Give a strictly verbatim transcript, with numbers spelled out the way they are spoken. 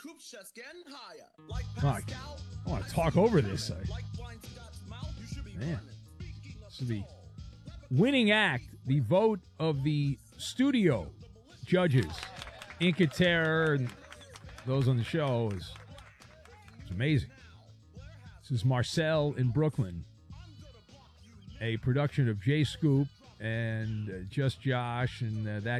Fuck. I want to talk over this. I, man. So the winning act, the vote of the studio judges, Inca Terror, and those on the show is, is amazing. This is Marcel in Brooklyn, a production of J Scoop and uh, Just Josh and uh, that